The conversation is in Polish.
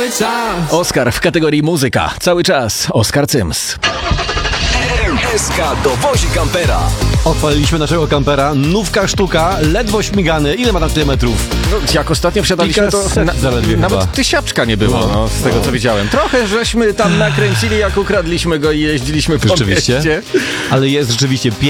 cały czas. Oskar w kategorii muzyka. Cały czas Oskar Cyms. SK dowozi kampera. Odpaliliśmy naszego kampera, nówka sztuka, ledwo śmigany. Ile ma tam kilometrów? No, jak ostatnio wsiadaliśmy, to Kilkaset zaledwie chyba. nawet tysiaczka nie było, z tego co widziałem. Trochę żeśmy tam nakręcili, jak ukradliśmy go i jeździliśmy po Rzeczywiście. mieście. Ale jest rzeczywiście